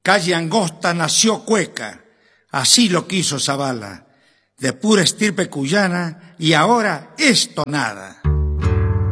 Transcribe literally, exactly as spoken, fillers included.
calle angosta nació Cueca, así lo quiso Zavala, de pura estirpe cuyana, y ahora esto nada.